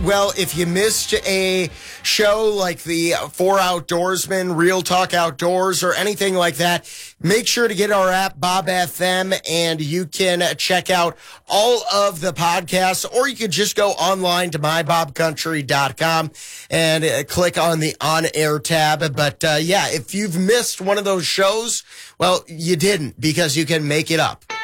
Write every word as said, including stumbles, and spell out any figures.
Well, if you missed a show like the Four Outdoorsmen, Real Talk Outdoors, or anything like that, make sure to get our app, Bob F M, and you can check out all of the podcasts, or you could just go online to my bob country dot com and uh, click on the on-air tab. But, uh, yeah, if you've missed one of those shows, well, you didn't, because you can make it up.